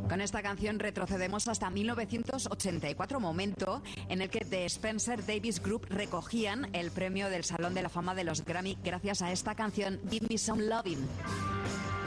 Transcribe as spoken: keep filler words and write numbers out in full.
Con esta canción retrocedemos hasta mil novecientos ochenta y cuatro, momento en el que The Spencer Davis Group recogían el premio del Salón de la Fama de los Grammy gracias a esta canción Give Me Some Lovin'.